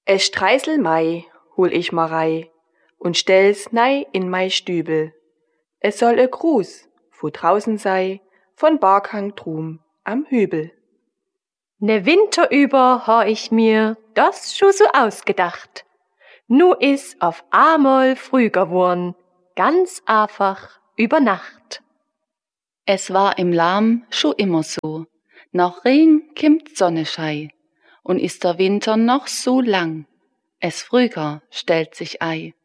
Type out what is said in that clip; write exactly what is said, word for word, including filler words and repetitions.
Es Streisel Mai hol ich ma rei und stell's nei in mei Stübel. Es soll e Gruß wo draußen sei von Barkhang drum am Hübel. Ne Winter über ha ich mir das scho so ausgedacht. Nu is auf amol früh geworden, ganz einfach über Nacht. Es war im Lahm scho immer so. Nach Regen kimmt Sonneschei und ist der Winter noch so lang. Es Frühjahr stellt sich ei.